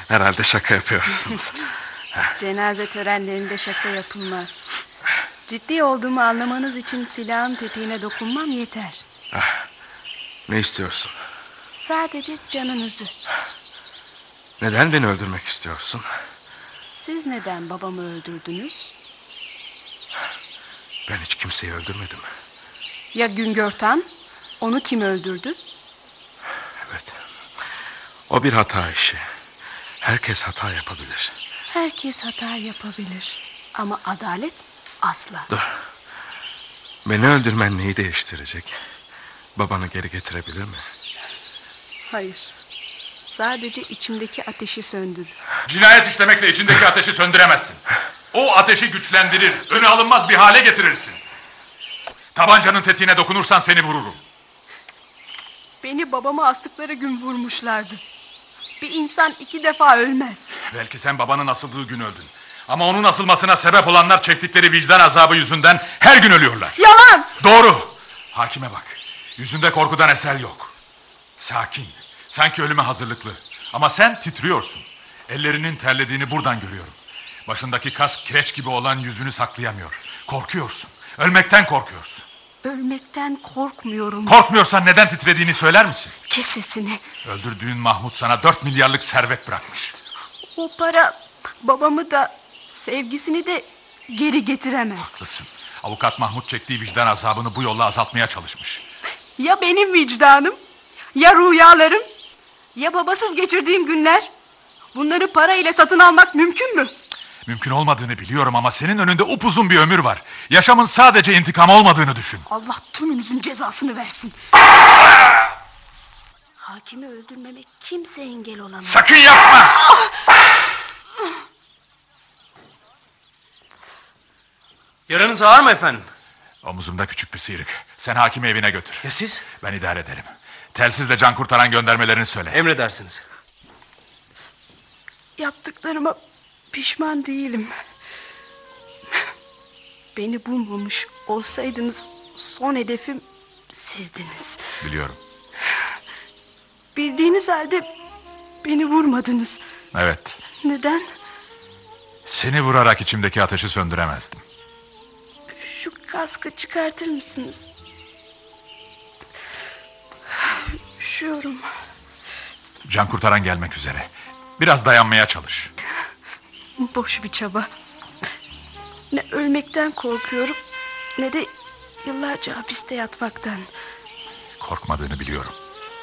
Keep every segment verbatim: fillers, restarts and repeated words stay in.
Herhalde şaka yapıyorsunuz. Cenaze törenlerinde şaka yapılmaz. Ciddi olduğumu anlamanız için silahın tetiğine dokunmam yeter. Ne istiyorsun? Sadece canınızı. Neden beni öldürmek istiyorsun? Siz neden babamı öldürdünüz? Ben hiç kimseyi öldürmedim. Ya Güngör Tan? Onu kim öldürdü? Evet. O bir hata işi. Herkes hata yapabilir. Herkes hata yapabilir. Ama adalet asla. Dur. Beni öldürmen neyi değiştirecek? Babanı geri getirebilir mi? Hayır. Sadece içimdeki ateşi söndürür. Cinayet işlemekle içindeki ateşi söndüremezsin. O ateşi güçlendirir, öne alınmaz bir hale getirirsin. Tabancanın tetiğine dokunursan seni vururum. Beni babama astıkları gün vurmuşlardı. Bir insan iki defa ölmez. Belki sen babanın asıldığı gün öldün. Ama onun asılmasına sebep olanlar çektikleri vicdan azabı yüzünden her gün ölüyorlar. Yalan! Doğru. Hakime bak. Yüzünde korkudan eser yok. Sakin. Sanki ölüme hazırlıklı. Ama sen titriyorsun. Ellerinin terlediğini buradan görüyorum. Başındaki kas kireç gibi olan yüzünü saklayamıyor. Korkuyorsun. Ölmekten korkuyorsun. Ölmekten korkmuyorum. Korkmuyorsan neden titrediğini söyler misin? Kes sesini. Öldürdüğün Mahmut sana dört milyarlık servet bırakmış. O para babamı da sevgisini de geri getiremez. Haklısın. Avukat Mahmut çektiği vicdan azabını bu yolla azaltmaya çalışmış. Ya benim vicdanım? Ya rüyalarım? Ya babasız geçirdiğim günler? Bunları para ile satın almak mümkün mü? Mümkün olmadığını biliyorum ama senin önünde upuzun bir ömür var. Yaşamın sadece intikam olmadığını düşün. Allah tümünüzün cezasını versin. Hakimi öldürmeme kimse engel olamaz. Sakın yapma! Yaranız ağır mı efendim? Omuzumda küçük bir sıyrık. Sen hakimi evine götür. Ya siz? Ben idare ederim. Telsizle can kurtaran göndermelerini söyle. Emredersiniz. Yaptıklarıma pişman değilim. Beni bulmamış olsaydınız son hedefim sizdiniz. Biliyorum. Bildiğiniz halde beni vurmadınız. Evet. Neden? Seni vurarak içimdeki ateşi söndüremezdim. Şu kaskı çıkartır mısınız? Üşüyorum. Can kurtaran gelmek üzere. Biraz dayanmaya çalış. Boş bir çaba. Ne ölmekten korkuyorum, ne de yıllarca hapiste yatmaktan. Korkmadığını biliyorum.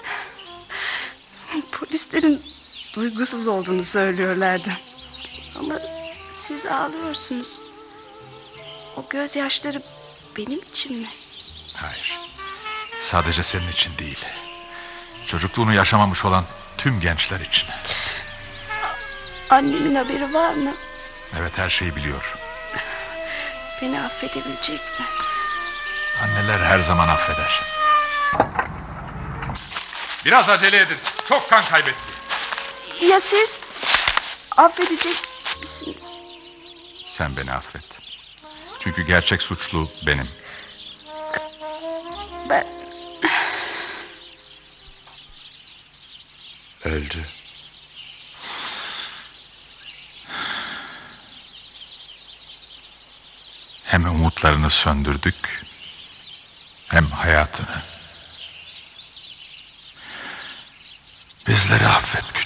Polislerin duygusuz olduğunu söylüyorlardı. Ama siz ağlıyorsunuz. O gözyaşları benim için mi? Hayır. Sadece senin için değil. Çocukluğunu yaşamamış olan tüm gençler için. Annemin haberi var mı? Evet, her şeyi biliyor. Beni affedebilecek mi? Anneler her zaman affeder. Biraz acele edin. Çok kan kaybetti. Ya siz? Affedecek misiniz? Sen beni affet. Çünkü gerçek suçlu benim. Ben... Öldü. Hem umutlarını söndürdük, hem hayatını. Bizleri affet